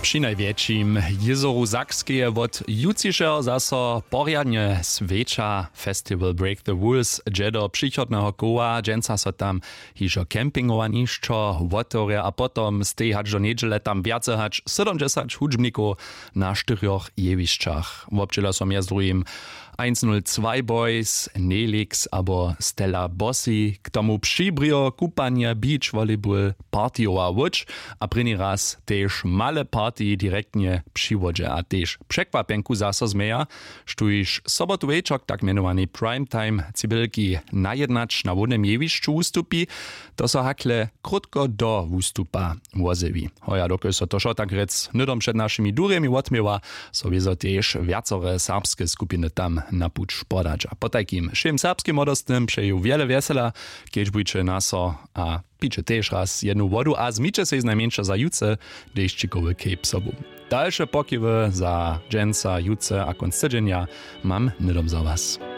Przy największym jezoru Sakskeje od jutrzejszego zaso porjadnie swecza Festival Break the Rules dże do przychodnego koła, dżęca so tam hižo kempingowanišćo otworia, a potom z tej hač do niedziele tam viace hač 70 hudžbnikov na 4 jevišćach. Občela som ja z drugim 102 Boys, Nelix abo Stella Bossi, k tomu přibrio kupanie, beach volleyball, partyowa łódź, a první raz tež male party direktnie przy wodzie, a tež překvapenku zaso zmeja, štujiš sobotu večok, tak menovaný primetime, cibylki najednacz na wodnym jevišću ustupi, to so hakle krótko do ustupa wozewi. Hoja dokoj so to šo tak rec nydom przed naszymi duremi odmiewa, so wieso tež viacore serbskie skupiny tam na puč podać. A po takim všim serbskim modostnym přeju wiele wesela, keď bujče naso a piče tež raz jednu wodu a zmiče se z najmniejsza za juce, deščikowy kejp sobu. Dalsze pokiwy za dżęca, juce a konc tydzienia mam nydom za was.